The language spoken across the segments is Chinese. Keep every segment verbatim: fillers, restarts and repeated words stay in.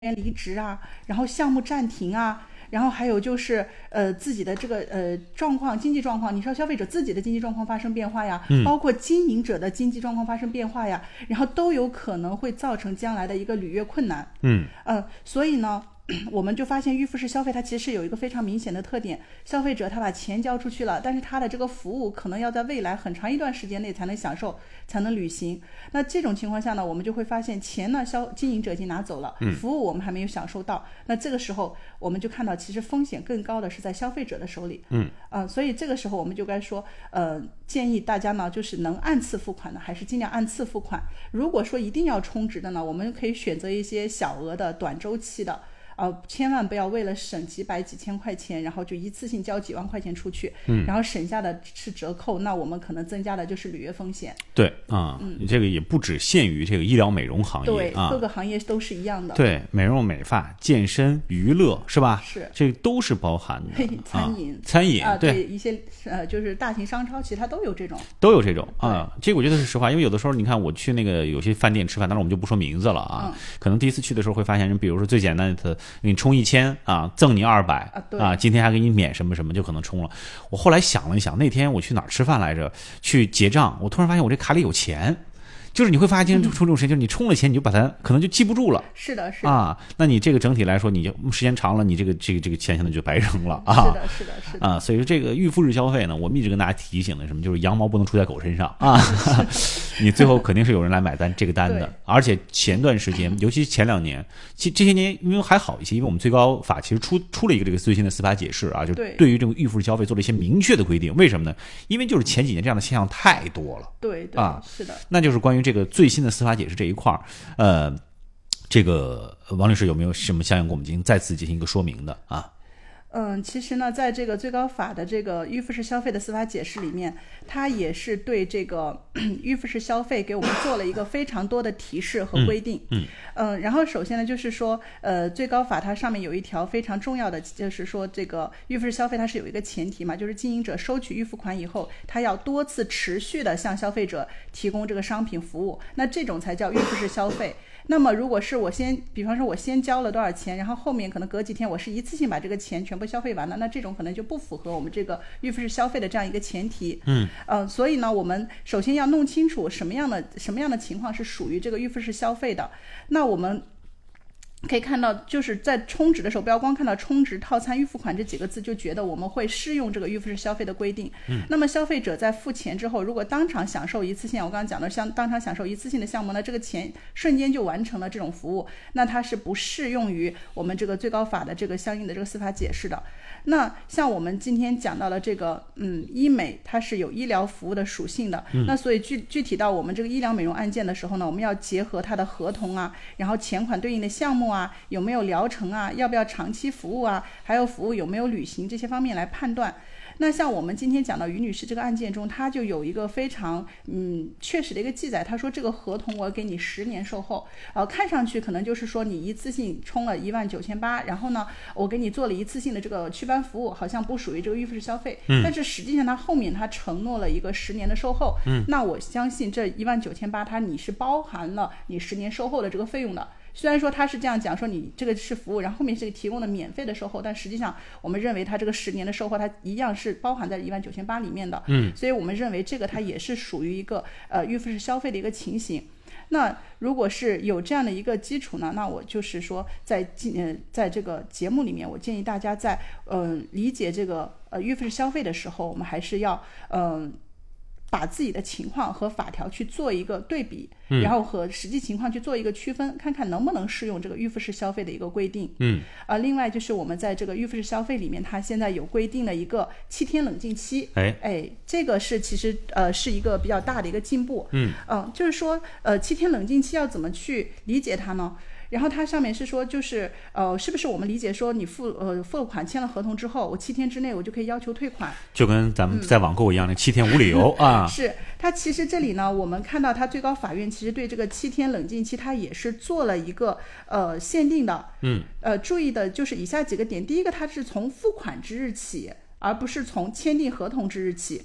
员离职啊，然后项目暂停啊，然后还有就是呃自己的这个呃状况经济状况，你说消费者自己的经济状况发生变化呀、嗯、包括经营者的经济状况发生变化呀，然后都有可能会造成将来的一个履约困难。 嗯呃所以呢我们就发现预付式消费它其实有一个非常明显的特点，消费者他把钱交出去了，但是他的这个服务可能要在未来很长一段时间内才能享受才能履行。那这种情况下呢，我们就会发现钱呢消经营者已经拿走了，服务我们还没有享受到、嗯、那这个时候我们就看到其实风险更高的是在消费者的手里。 嗯呃、所以这个时候我们就该说呃建议大家呢就是能按次付款的还是尽量按次付款，如果说一定要充值的呢，我们可以选择一些小额的短周期的，呃，千万不要为了省几百几千块钱，然后就一次性交几万块钱出去，嗯，然后省下的是折扣，那我们可能增加的就是履约风险。 对啊、嗯，这个也不只限于这个医疗美容行业， 对、 啊， 各个行业都是一样的。 对，美容美发、健身、娱乐是吧？ 是， 这个都是包含的。 餐饮、 啊、餐饮啊， 对, 对一些呃，就是大型商超，其实它都有这种， 都有这种啊。这个我觉得是实话，因为有的时候你看我去那个有些饭店吃饭，当然我们就不说名字了啊、嗯，可能第一次去的时候会发现人，比如说最简单的，你充一千。啊，赠你二百啊！今天还给你免什么什么，就可能充了。我后来想了一想，那天我去哪儿吃饭来着？去结账，我突然发现我这卡里有钱。就是你会发现出这种事情，就是你充了钱，你就把它可能就记不住了。 是的，是的啊。那你这个整体来说，你就时间长了，你这个这个这个钱可能就白扔了啊。 是的，是的，是的啊。所以说这个预付式消费呢，我们一直跟大家提醒的什么，就是羊毛不能出在狗身上啊。你最后肯定是有人来买单这个单的，而且前段时间，尤其前两年，其这些年因为还好一些，因为我们最高法其实出出了一个这个最新的司法解释啊，就对于这种预付式消费做了一些明确的规定。为什么呢？因为就是前几年这样的现象太多了。 对对啊， 是的。 那就是关于这个最新的司法解释这一块，呃，这个王律师有没有什么相应给我们进行再次进行一个说明的啊？ 嗯，其实呢，在这个最高法的这个预付式消费的司法解释里面，它也是对这个预付式消费给我们做了一个非常多的提示和规定。 嗯， 嗯、呃，然后首先呢，就是说，呃，最高法它上面有一条非常重要的，就是说这个预付式消费它是有一个前提嘛，就是经营者收取预付款以后，他要多次持续的向消费者提供这个商品服务，那这种才叫预付式消费。那么如果是我先比方说我先交了多少钱，然后后面可能隔几天我是一次性把这个钱全部消费完了，那这种可能就不符合我们这个预付式消费的这样一个前提。 嗯呃，所以呢我们首先要弄清楚什么样的什么样的情况是属于这个预付式消费的。那我们可以看到，就是在充值的时候，不要光看到充值套餐预付款这几个字就觉得我们会适用这个预付式消费的规定。嗯，那么消费者在付钱之后，如果当场享受一次性，我刚刚讲的像当场享受一次性的项目呢，这个钱瞬间就完成了这种服务，那它是不适用于我们这个最高法的这个相应的这个司法解释的。那像我们今天讲到了这个，嗯，医美它是有医疗服务的属性的，嗯、那所以具具体到我们这个医疗美容案件的时候呢，我们要结合它的合同啊，然后钱款对应的项目啊，有没有疗程啊，要不要长期服务啊，还有服务有没有履行这些方面来判断。那像我们今天讲到于女士这个案件中，她就有一个非常嗯确实的一个记载，她说这个合同我给你十年售后，呃，看上去可能就是说你一次性充了一万九千八，然后呢我给你做了一次性的这个祛斑服务，好像不属于这个预付式消费，嗯，但是实际上他后面他承诺了一个十年的售后，嗯，那我相信这一万九千八它你是包含了你十年售后的这个费用的。虽然说他是这样讲说你这个是服务，然后后面是提供的免费的售后，但实际上我们认为他这个十年的售后它一样是包含在一万九千八里面的。嗯，所以我们认为这个它也是属于一个呃预付式消费的一个情形。那如果是有这样的一个基础呢，那我就是说在呃在这个节目里面，我建议大家在嗯、呃、理解这个呃预付式消费的时候，我们还是要嗯。呃把自己的情况和法条去做一个对比，嗯，然后和实际情况去做一个区分，看看能不能适用这个预付式消费的一个规定。嗯，啊，另外就是我们在这个预付式消费里面，它现在有规定了一个七天冷静期。哎哎，这个是其实呃是一个比较大的一个进步。嗯，呃，就是说呃七天冷静期要怎么去理解它呢？然后它上面是说，就是呃，是不是我们理解说你付呃付款签了合同之后，我七天之内我就可以要求退款， 就跟咱们在网购一样的、嗯、七天无理由啊。 是它其实这里呢，我们看到它最高法院其实对这个七天冷静期，它也是做了一个呃限定的。嗯，呃，注意的就是以下几个点，第一个它是从付款之日起，而不是从签订合同之日起。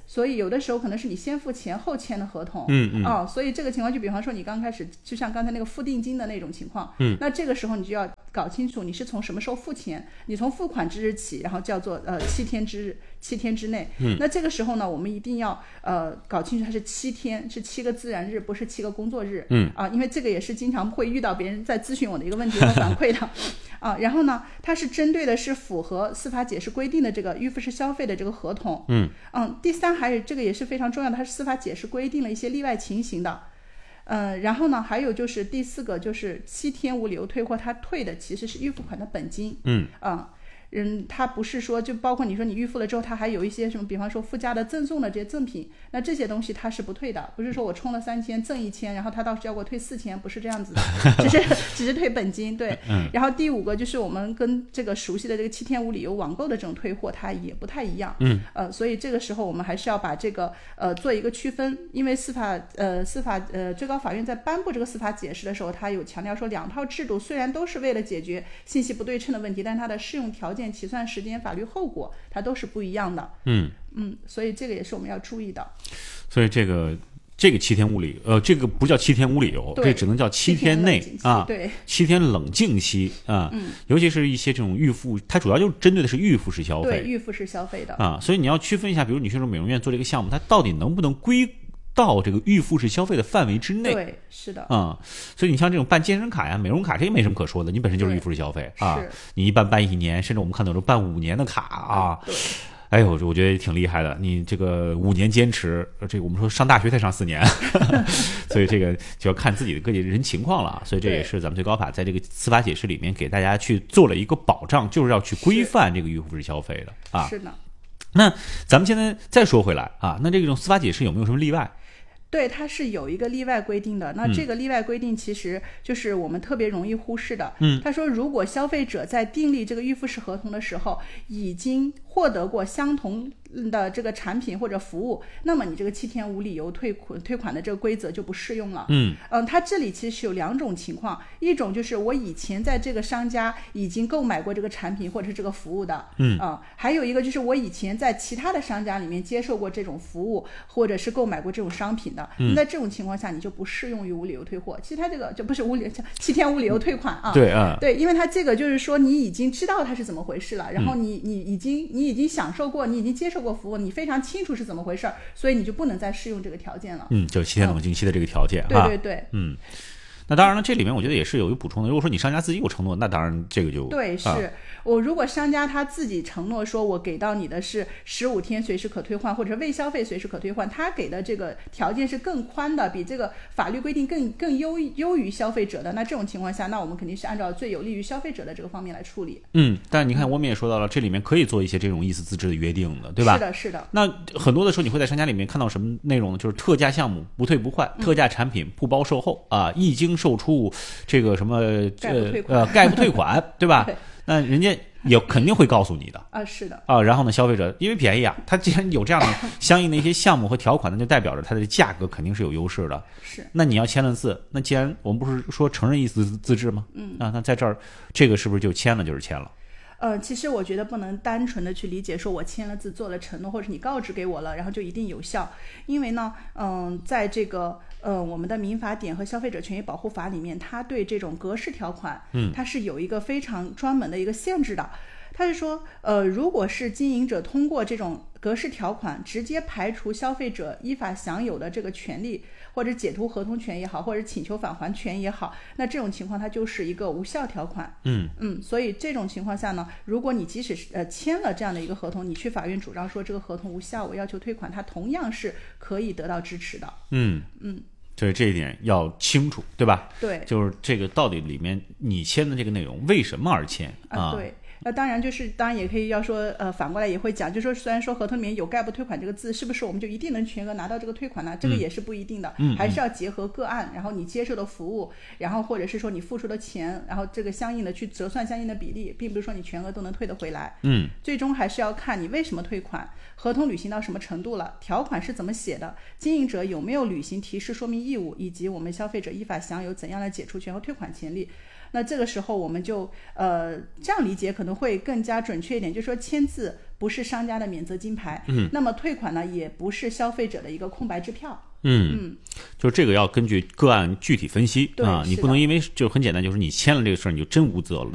所以有的时候可能是你先付钱后签的合同， 嗯嗯， 哦，所以这个情况就比方说你刚开始就像刚才那个付定金的那种情况， 嗯， 那这个时候你就要搞清楚你是从什么时候付钱，你从付款之日起，然后叫做呃七天之日，七天之内， 嗯， 那这个时候呢，我们一定要呃搞清楚它是七天，是七个自然日，不是七个工作日， 嗯啊，因为这个也是经常会遇到别人在咨询我的一个问题和反馈的。啊，然后呢，它是针对的是符合司法解释规定的这个预付式消费的这个合同。 嗯嗯，第三还有这个也是非常重要的，它是司法解释规定了一些例外情形的。嗯，然后呢，还有就是第四个就是七天无理由退货，它退的其实是预付款的本金。 嗯啊。嗯，它不是说就包括你说你预付了之后，它还有一些什么，比方说附加的赠送的这些赠品，那这些东西它是不退的，不是说我充了三千赠一千，然后他到时要给我退四千，不是这样子的，只是只是退本金，对。 嗯。 然后第五个就是我们跟这个熟悉的这个七天无理由网购的这种退货，它也不太一样。 嗯。 呃，所以这个时候我们还是要把这个呃做一个区分，因为司法呃司法呃最高法院在颁布这个司法解释的时候，它有强调说两套制度虽然都是为了解决信息不对称的问题，但它的适用条件、起算时间、法律后果，它都是不一样的。 嗯嗯，所以这个也是我们要注意的。 所以这个这个七天无理，呃，这个不叫七天无理由，这只能叫七天内啊， 对， 七天冷静期啊， 嗯， 尤其是一些这种预付，它主要就针对的是预付式消费， 对，预付式消费的啊，所以你要区分一下，比如你去说美容院做这个项目，它到底能不能归到这个预付式消费的范围之内？ 对，是的， 啊、嗯，所以你像这种办健身卡呀、美容卡，这也没什么可说的，你本身就是预付式消费啊，你一办办一年，甚至我们看到有办五年的卡啊。 对。 哎呦，我觉得也挺厉害的。你这个五年坚持，这个我们说上大学才上四年，所以这个就要看自己的个人情况了。所以这也是咱们最高法在这个司法解释里面给大家去做了一个保障，就是要去规范这个预付式消费的啊。 是的。 那咱们现在再说回来啊，那这种司法解释有没有什么例外？ 对，它是有一个例外规定的。那这个例外规定其实就是我们特别容易忽视的。 嗯， 他说，如果消费者在订立这个预付式合同的时候，已经获得过相同的这个产品或者服务，那么你这个七天无理由退款退款的这个规则就不适用了。 嗯嗯，它这里其实有两种情况，一种就是我以前在这个商家已经购买过这个产品或者是这个服务的， 嗯啊、呃，还有一个就是我以前在其他的商家里面接受过这种服务或者是购买过这种商品的， 嗯、 在这种情况下你就不适用于无理由退货。其实它这个就不是无理七天无理由退款啊， 对啊， 对，因为它这个就是说你已经知道它是怎么回事了，然后你、嗯、你已经你已经享受过，你已经接受过服务，你非常清楚是怎么回事，所以你就不能再适用这个条件了。 嗯，就是七天冷静期的这个条件、 嗯、对对对， 嗯。那当然了，这里面我觉得也是有一补充的。如果说你商家自己有承诺，那当然这个就对，是、啊、我如果商家他自己承诺说，我给到你的是十五天随时可退换，或者未消费随时可退换，他给的这个条件是更宽的，比这个法律规定更更优优于消费者的。那这种情况下，那我们肯定是按照最有利于消费者的这个方面来处理。 嗯，但你看，我们也说到了，这里面可以做一些这种意思自治的约定的，对吧？ 是的，是的。 那很多的时候，你会在商家里面看到什么内容呢？就是特价项目不退不换， 嗯、 特价产品不包售后啊，一经售出。这个什么呃呃概不退款，对吧？ 对， 那人家也肯定会告诉你的啊，是的啊。然后呢，消费者因为便宜啊，他既然有这样的相应的一些项目和条款，那就代表着它的价格肯定是有优势的。 是。 那你要签了字，那既然我们不是说承认意思自治吗？ 嗯啊，那在这儿这个是不是就签了就是签了？ 呃，其实我觉得不能单纯的去理解说我签了字做了承诺，或者你告知给我了，然后就一定有效。因为呢，嗯、呃，在这个呃我们的民法典和消费者权益保护法里面，它对这种格式条款， 嗯， 它是有一个非常专门的一个限制的。它是说，呃，如果是经营者通过这种格式条款直接排除消费者依法享有的这个权利，或者解除合同权也好，或者请求返还权也好，那这种情况它就是一个无效条款。 嗯嗯，所以这种情况下呢，如果你即使是呃签了这样的一个合同，你去法院主张说这个合同无效，我要求退款，它同样是可以得到支持的。 嗯嗯。 所以这一点要清楚，对吧？ 对， 就是这个到底里面你签的这个内容为什么而签啊？ 对。那当然就是，当然也可以要说，呃，反过来也会讲，就说虽然说合同里面有概不退款这个字，是不是我们就一定能全额拿到这个退款呢？这个也是不一定的， 嗯、 还是要结合个案，然后你接受的服务，然后或者是说你付出的钱，然后这个相应的去折算相应的比例，并不是说你全额都能退得回来。 嗯， 最终还是要看你为什么退款，合同履行到什么程度了，条款是怎么写的，经营者有没有履行提示说明义务，以及我们消费者依法享有怎样的解除权和退款权利。 那这个时候我们就呃这样理解可能会更加准确一点，就是说签字不是商家的免责金牌， 嗯， 那么退款呢也不是消费者的一个空白支票。 嗯嗯，就这个要根据个案具体分析啊，你不能因为就很简单，就是你签了这个事儿你就真无责了。